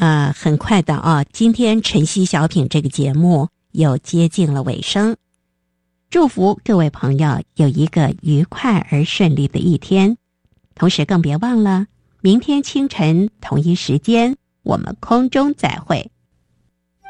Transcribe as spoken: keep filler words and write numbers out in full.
呃，很快的啊，今天晨曦小品这个节目又接近了尾声。祝福各位朋友有一个愉快而顺利的一天，同时更别忘了，明天清晨同一时间，我们空中再会。